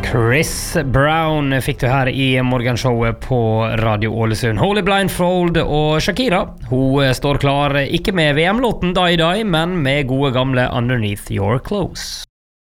Chris Brown fikk du her I morgenshowet på Radio Ålesund. Holy Blindfold og Shakira. Hun står klar, ikke med VM-låten Die Die, men med gode gamle Underneath Your Clothes.